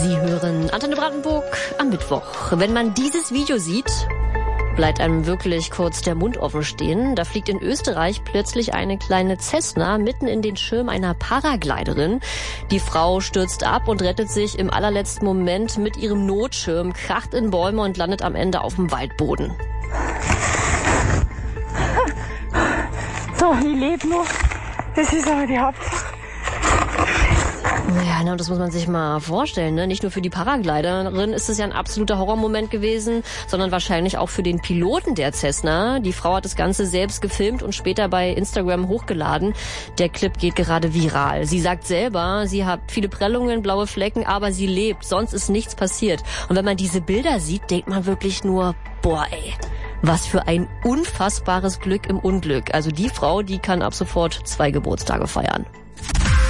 Sie hören Antenne Brandenburg am Mittwoch. Wenn man dieses Video sieht, bleibt einem wirklich kurz der Mund offen stehen. Da fliegt in Österreich plötzlich eine kleine Cessna mitten in den Schirm einer Paragliderin. Die Frau stürzt ab und rettet sich im allerletzten Moment mit ihrem Notschirm, kracht in Bäume und landet am Ende auf dem Waldboden. So, ich lebe noch. Das ist aber die Hauptsache. Ja, das muss man sich mal vorstellen, ne? Nicht nur für die Paragliderin ist es ja ein absoluter Horrormoment gewesen, sondern wahrscheinlich auch für den Piloten der Cessna. Die Frau hat das Ganze selbst gefilmt und später bei Instagram hochgeladen. Der Clip geht gerade viral. Sie sagt selber, sie hat viele Prellungen, blaue Flecken, aber sie lebt. Sonst ist nichts passiert. Und wenn man diese Bilder sieht, denkt man wirklich nur, boah, ey, was für ein unfassbares Glück im Unglück. Also die Frau, die kann ab sofort 2 Geburtstage feiern.